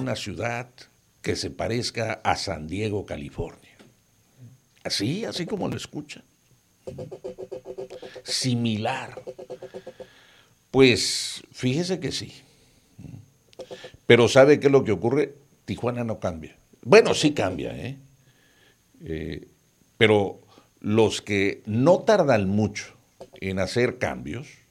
una ciudad que se parezca a San Diego, California. Así como lo escucha. Similar. Pues fíjese que sí. Pero ¿sabe qué es lo que ocurre? Tijuana no cambia. Bueno, sí cambia, pero los que no tardan mucho en hacer cambios